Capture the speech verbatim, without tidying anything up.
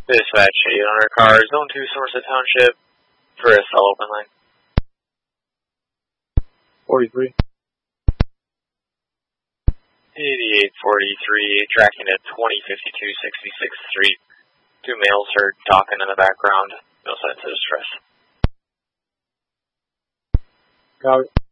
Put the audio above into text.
Dispatch eight hundred car, zone two, Somerset Township, for a cell open line. forty-three. eighty-eight forty-three, tracking at twenty fifty-two sixty-sixth Street. Two males heard talking in the background. No signs of distress. Copy.